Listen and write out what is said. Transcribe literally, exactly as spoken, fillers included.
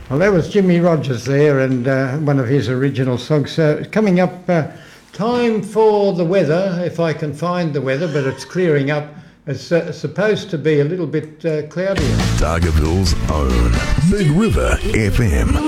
Well, that was Jimmy Rogers there, and uh, one of his original songs. So coming up, uh, time for the weather, if I can find the weather, but it's clearing up. It's uh, supposed to be a little bit uh, cloudier. Dargaville's own Big River F M.